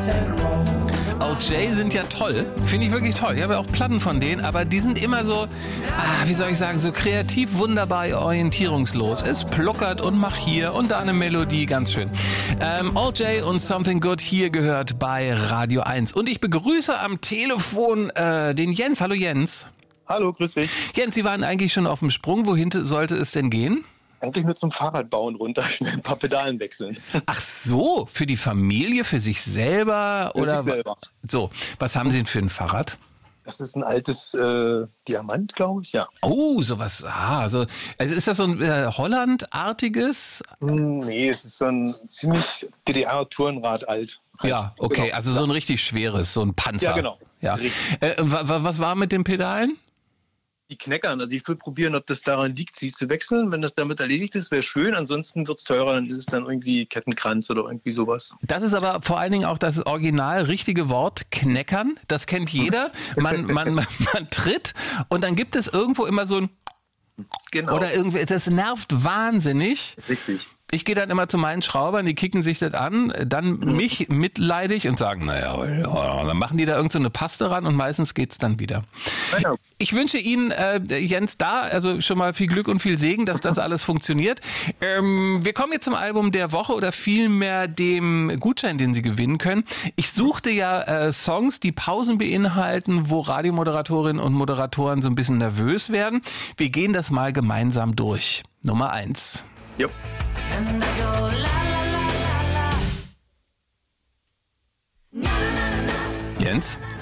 OJ sind ja toll, finde ich wirklich toll. Ich habe ja auch Platten von denen, aber die sind immer so, wie soll ich sagen, so kreativ, wunderbar orientierungslos. Es pluckert und macht hier und da eine Melodie, ganz schön. OJ und Something Good hier gehört bei Radio 1. Und ich begrüße am Telefon den Jens. Hallo Jens. Hallo, grüß dich. Jens, Sie waren eigentlich schon auf dem Sprung. Wohin sollte es denn gehen? Eigentlich nur zum Fahrradbauen runter, schnell ein paar Pedalen wechseln. Ach so, für die Familie, für sich selber? Für oder mich selber. So, was haben Sie denn für ein Fahrrad? Das ist ein altes Diamant, glaube ich, ja. Oh, sowas. Also ist das so ein Holland-artiges? Nee, es ist so ein ziemlich DDR-Tourenrad alt. Ja, okay, Genau. also so ein richtig schweres, so ein Panzer. Ja, genau. Ja. Was war mit den Pedalen? Die kneckern, also ich will probieren, ob das daran liegt, sie zu wechseln. Wenn das damit erledigt ist, wäre schön. Ansonsten wird es teurer, dann ist es dann irgendwie Kettenkranz oder irgendwie sowas. Das ist aber vor allen Dingen auch das original richtige Wort, kneckern. Das kennt jeder. Man tritt und dann gibt es irgendwo immer so ein... Genau. Oder irgendwie, das nervt wahnsinnig. Richtig. Ich gehe dann immer zu meinen Schraubern, die kicken sich das an, dann mich mitleidig und sagen, naja, dann machen die da irgend so eine Paste ran und meistens geht's dann wieder. Genau. Ich wünsche Ihnen, Jens, also schon mal viel Glück und viel Segen, dass das alles funktioniert. Wir kommen jetzt zum Album der Woche oder vielmehr dem Gutschein, den Sie gewinnen können. Ich suchte ja Songs, die Pausen beinhalten, wo Radiomoderatorinnen und Moderatoren so ein bisschen nervös werden. Wir gehen das mal gemeinsam durch. Nummer 1. Yep. Jens?